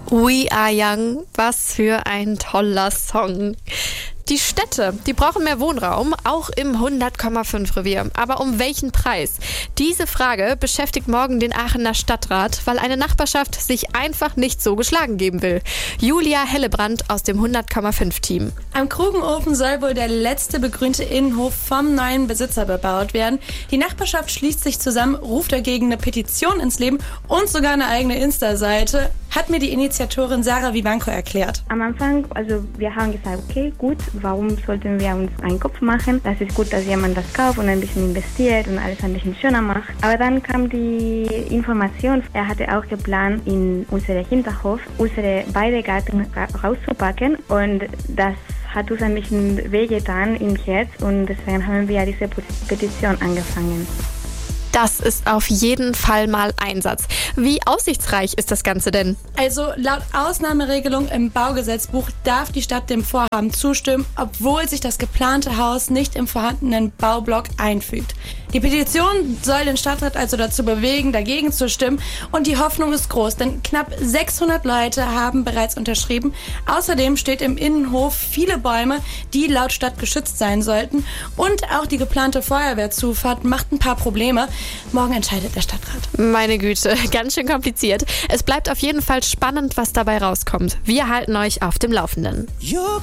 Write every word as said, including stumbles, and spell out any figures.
We Are Young, was für ein toller Song. Die Städte, die brauchen mehr Wohnraum, auch im hundert Komma fünf Revier. Aber um welchen Preis? Diese Frage beschäftigt morgen den Aachener Stadtrat, weil eine Nachbarschaft sich einfach nicht so geschlagen geben will. Julia Hellebrand aus dem hundert Komma fünf Team. Am Krugenofen soll wohl der letzte begrünte Innenhof vom neuen Besitzer bebaut werden. Die Nachbarschaft schließt sich zusammen, ruft dagegen eine Petition ins Leben und sogar eine eigene Insta-Seite, hat mir die Initiatorin Sarah Vivanco erklärt. Am Anfang, also wir haben gesagt, okay, gut, warum sollten wir uns einen Kopf machen? Das ist gut, dass jemand das kauft und ein bisschen investiert und alles ein bisschen schöner macht. Aber dann kam die Information, er hatte auch geplant, in unseren Hinterhof unsere beiden Garten rauszupacken und das hat uns ein bisschen wehgetan im Herz und deswegen haben wir diese Petition angefangen. Das ist auf jeden Fall mal Einsatz. Wie aussichtsreich ist das Ganze denn? Also laut Ausnahmeregelung im Baugesetzbuch darf die Stadt dem Vorhaben zustimmen, obwohl sich das geplante Haus nicht im vorhandenen Baublock einfügt. Die Petition soll den Stadtrat also dazu bewegen, dagegen zu stimmen und die Hoffnung ist groß, denn knapp sechshundert Leute haben bereits unterschrieben. Außerdem steht im Innenhof viele Bäume, die laut Stadt geschützt sein sollten und auch die geplante Feuerwehrzufahrt macht ein paar Probleme. Morgen entscheidet der Stadtrat. Meine Güte, ganz schön kompliziert. Es bleibt auf jeden Fall spannend, was dabei rauskommt. Wir halten euch auf dem Laufenden.